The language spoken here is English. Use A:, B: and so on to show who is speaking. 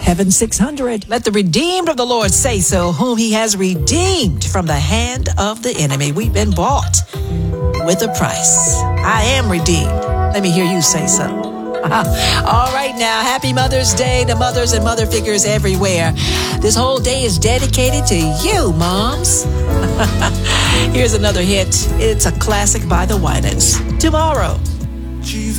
A: Heaven 600.
B: Let the redeemed of the Lord say so, whom he has redeemed from the hand of the enemy. We've been bought with a price. I am redeemed. Let me hear you say so. All right now, happy Mother's Day to mothers and mother figures everywhere. This whole day is dedicated to you, moms. Here's another hit. It's a classic by the Winans. Tomorrow.
C: Jesus.